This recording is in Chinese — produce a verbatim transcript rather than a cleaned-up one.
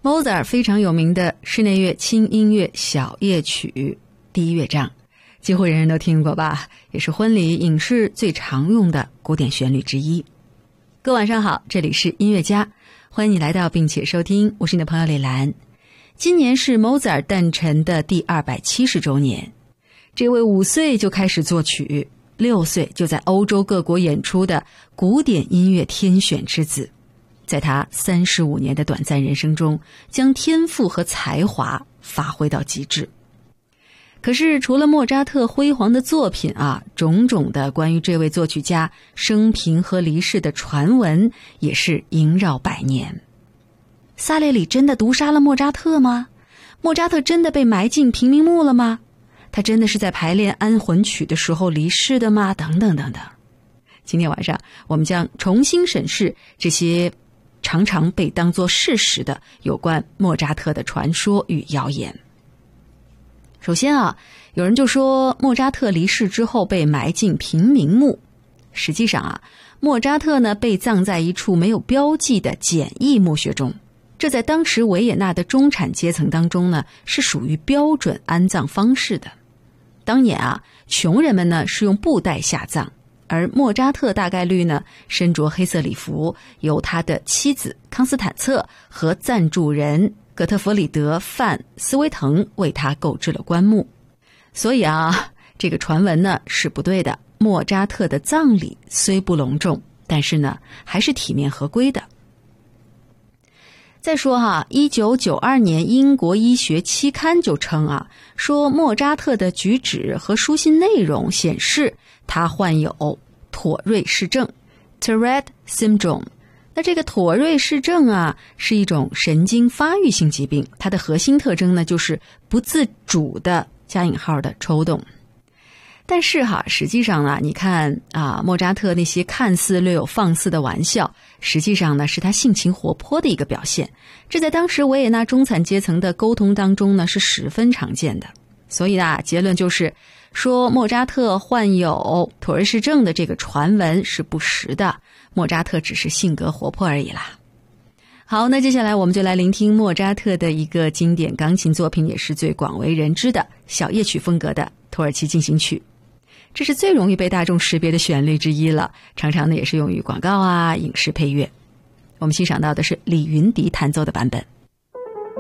莫扎特非常有名的室内乐轻音乐小夜曲第一乐章，几乎人人都听过吧，也是婚礼影视最常用的古典旋律之一。各位晚上好，这里是音乐家，欢迎你来到并且收听，我是你的朋友李兰。今年是莫扎特诞辰的第二百七十周年，这位五岁就开始作曲，六岁就在欧洲各国演出的古典音乐天选之子，在他三十五年的短暂人生中，将天赋和才华发挥到极致。可是除了莫扎特辉煌的作品啊，种种的关于这位作曲家生平和离世的传闻也是萦绕百年。萨列里真的毒杀了莫扎特吗？莫扎特真的被埋进贫民墓了吗？他真的是在排练安魂曲的时候离世的吗？等等等等。今天晚上我们将重新审视这些常常被当作事实的有关莫扎特的传说与谣言。首先啊，有人就说莫扎特离世之后被埋进贫民墓。实际上啊，莫扎特呢被葬在一处没有标记的简易墓穴中，这在当时维也纳的中产阶层当中呢是属于标准安葬方式的。当年啊，穷人们呢是用布袋下葬，而莫扎特大概率呢身着黑色礼服，由他的妻子康斯坦策和赞助人葛特弗里德·范·斯威滕为他购置了棺木。所以啊，这个传闻呢是不对的。莫扎特的葬礼虽不隆重，但是呢还是体面合规的。再说哈，一九九二年英国医学期刊就称啊，说莫扎特的举止和书信内容显示他患有妥瑞氏症 Tourette Syndrome。 那这个妥瑞氏症啊是一种神经发育性疾病，它的核心特征呢就是不自主的加引号的抽动。但是哈，实际上呢，你看啊，莫扎特那些看似略有放肆的玩笑，实际上呢是他性情活泼的一个表现。这在当时维也纳中产阶层的沟通当中呢是十分常见的。所以啊，结论就是说莫扎特患有妥瑞氏症的这个传闻是不实的，莫扎特只是性格活泼而已啦。好，那接下来我们就来聆听莫扎特的一个经典钢琴作品，也是最广为人知的小夜曲风格的土耳其进行曲。这是最容易被大众识别的旋律之一了，常常呢也是用于广告啊、影视配乐。我们欣赏到的是李云迪弹奏的版本。